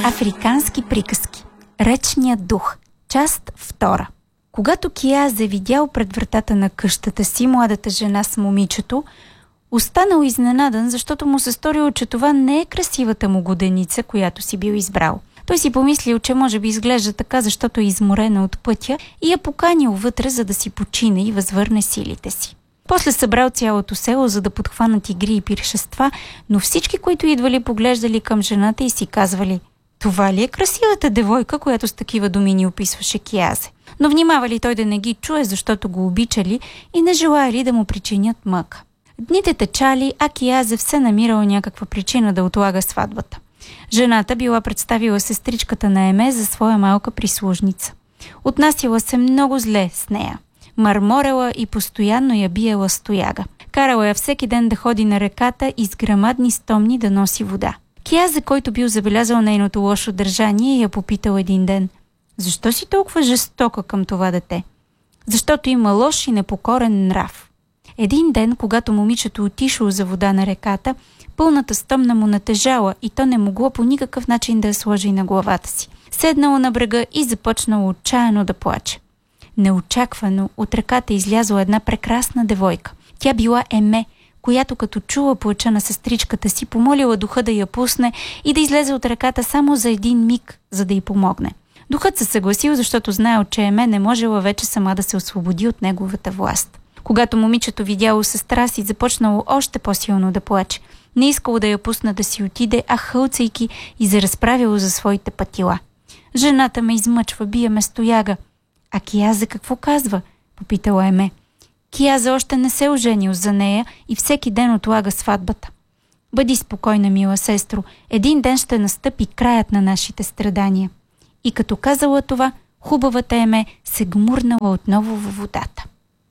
Африкански приказки. Речният дух. Част 2. Когато Кеазе видял пред вратата на къщата си младата жена с момичето, останал изненадан, защото му се сторило, че това не е красивата му годеница, която си бил избрал. Той си помислил, че може би изглежда така, защото е изморена от пътя и я поканил вътре, за да си почине и възвърне силите си. После събрал цялото село, за да подхванат игри и пиршества, но всички, които идвали, поглеждали към жената и си казвали: това ли е красивата девойка, която с такива думи ни описваше Кеазе? Но внимавали той да не ги чуе, защото го обичали и не желаяли да му причинят мъка. Дните течали, а Кеазе все намирал някаква причина да отлага сватбата. Жената била представила сестричката на Еме за своя малка прислужница. Отнасяла се много зле с нея. Мърморела и постоянно я биела с тояга. Карала я всеки ден да ходи на реката и с грамадни стомни да носи вода. Кеазе, който бил забелязал нейното лошо държание, я попитал един ден: защо си толкова жестока към това дете? Защото има лош и непокорен нрав. Един ден, когато момичето отишло за вода на реката, пълната стомна му натежала и то не могло по никакъв начин да я сложи на главата си. Седнало на брега и започнало отчаяно да плаче. Неочаквано от реката излязла една прекрасна девойка. Тя била Еме, която като чула плача на сестричката си, помолила духа да я пусне и да излезе от реката само за един миг, за да й помогне. Духът се съгласил, защото знаел, че Еме не можела вече сама да се освободи от неговата власт. Когато момичето видяло сестра си, започнало още по-силно да плаче. Не искало да я пусне да си отиде, а хълцайки и заразправило за своите пътила. Жената ме измъчва, бие ме с тояга. А Кеазе какво казва? Попитала Еме. Кеазе още не се оженил за нея и всеки ден отлага сватбата. Бъди спокойна, мила сестро, един ден ще настъпи краят на нашите страдания. И като казала това, хубавата Еме се гмурнала отново във водата.